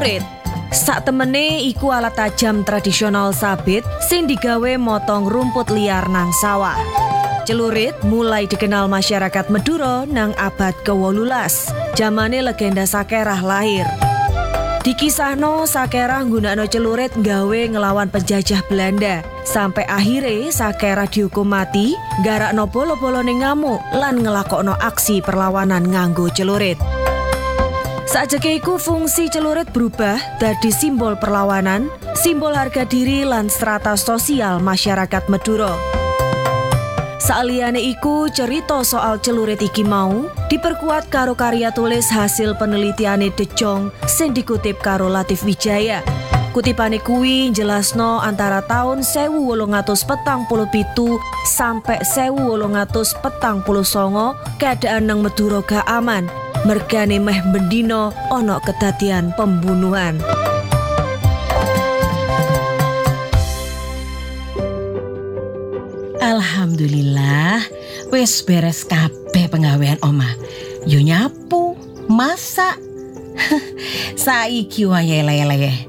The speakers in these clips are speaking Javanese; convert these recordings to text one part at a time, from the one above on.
Celurit. Sak temene iku alat tajam tradisional sabit sing digawe motong rumput liar nang sawah. Celurit mulai dikenal masyarakat Madura nang abad ke-18. Jamane legenda Sakerah lahir. Dikisahno Sakerah nggunakno celurit gawe ngelawan penjajah Belanda. Sampai akhirnya Sakerah dihukum mati, garakno bolo-bolo ning ngamuk lan ngelakokno aksi perlawanan nganggo celurit. Sakjeke iku fungsi celurit berubah dadi simbol perlawanan, simbol harga diri lan strata sosial masyarakat Madura. Saliyane iku cerita soal celurit iki mau diperkuat karo karya tulis hasil penelitiane De Jong sing dikutip karo Latif Wijaya. Kutipane kuwi jelasno antara tahun 1847 sampai 1849 keadaan nang Madura gak aman. Mergane meh bendino ono kedadian pembunuhan. Alhamdulillah, wis beres kabeh penggawean omah. Yo nyapu, masak. Saiki wae lele.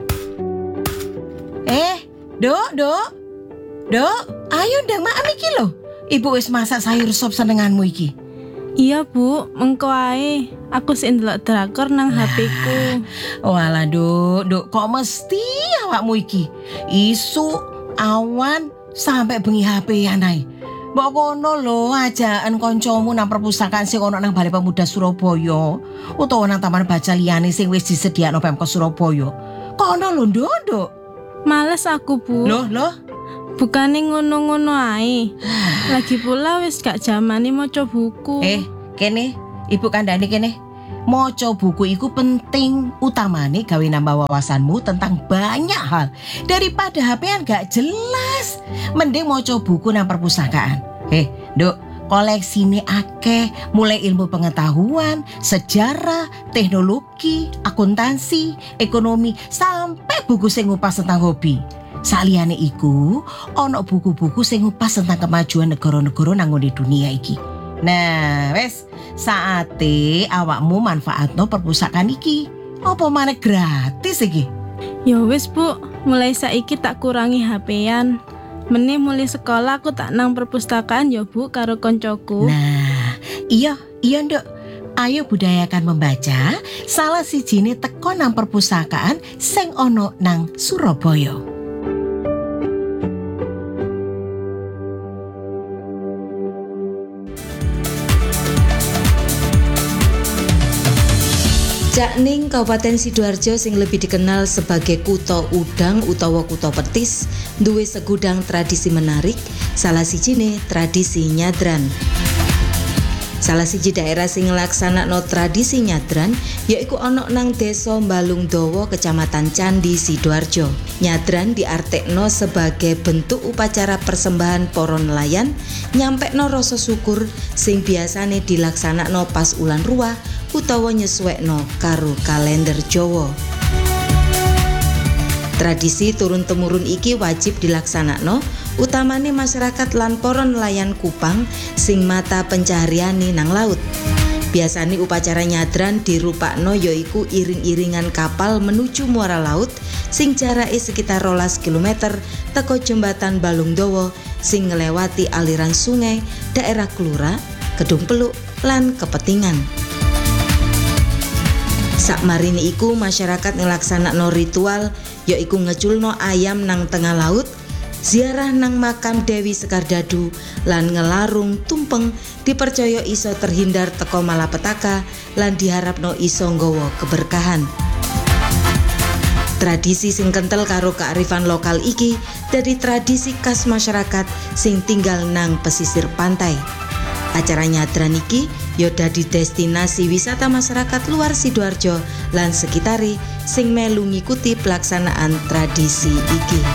Dok, ayo ndang makan iki lho. Ibu wis masak sayur sop senenganmu iki. Iya Bu, mengko ae. Aku sik ndelok drakor nang HP-ku. Walah Dok, kok mesti awakmu iki isu awan sampai bengi HP-an ae. Mbok kono lho ajakan kancamu nang perpustakaan sing ono nang Balai Pemuda Surabaya utawa nang taman baca liyane sing wis disediakno Pemkot Surabaya. Kono lho Dok. Males aku Bu. Loh? Bukane ngono-ngono ae. Lagi pula wis gak jamane maca buku. Kene, Ibu kandhane kene. Maca buku iku penting, utamane gawe nambah wawasanmu tentang banyak hal. Daripada HP-an gak jelas, mending maca buku nang perpustakaan. Dok, koleksine akeh, mulai ilmu pengetahuan, sejarah, teknologi, akuntansi, ekonomi, sampai buku sing ngupas tentang hobi. Saliyane iku, ono buku-buku sing ngupas tentang kemajuan negara-negara nang ngene dunia iki. Nah, wes saate awakmu manfaatno perpustakaan iki. Apa maneh gratis iki? Ya wis Bu, mulai saiki tak kurangi HP-an. Meneh mulai sekolah aku tak nang perpustakaan ya Bu karo koncoku. Nah, iya Nduk. Ayo budayakan membaca. Salah sijine teko nang perpustakaan sing ono nang Surabaya. Cakning Kabupaten Sidoarjo sing lebih dikenal sebagai Kutha Udang utawa Kutha Petis duwe segudang tradisi menarik, salah sijine tradisi nyadran. Salah siji daerah sing nglaksanakno tradisi nyadran yaiku ana nang Desa Balungdawa, Kecamatan Candi, Sidoarjo. Nyadran diartekno sebagai bentuk upacara persembahan para nelayan nyampekno rasa syukur sing biasane dilaksanakno pas ulan ruah utawa nyesuwekno karo kalender Jawa. Tradisi turun-temurun iki wajib dilaksanakno utamane masyarakat lan para nelayan Kupang sing mata pencahariane nang laut. Biasane upacara nyadran dirupakno yaiku iring-iringan kapal menuju muara laut sing jarake sekitar 12 km teko jembatan Balungdawa sing ngelewati aliran sungai daerah Klura, Kedung Peluk lan Kepetingan. Sakmarine iku masyarakat ngelaksanakno ritual yaiku ngeculno ayam nang tengah laut, ziarah nang makam Dewi Sekardadu lan ngelarung tumpeng dipercaya iso terhindar teko malapetaka lan diharapno iso nggawa keberkahan. Tradisi sing kentel karo kearifan lokal iki dadi tradisi khas masyarakat sing tinggal nang pesisir pantai. Acara nyadran iki ya dadi destinasi wisata masyarakat luar Sidoarjo lan sekitare sing melu ngikuti pelaksanaan tradisi iki.